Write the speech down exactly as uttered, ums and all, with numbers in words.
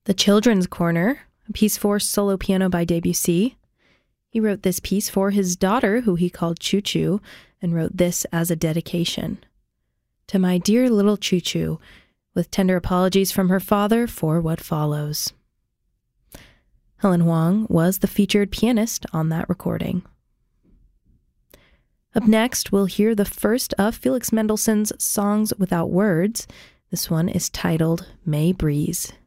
The Children's Corner, a piece for solo piano by Debussy. He wrote this piece for his daughter, who he called Choo Choo, and wrote this as a dedication. To my dear little Choo Choo, with tender apologies from her father for what follows. Helen Hoang was the featured pianist on that recording. Up next, we'll hear the first of Felix Mendelssohn's Songs Without Words. This one is titled May Breeze.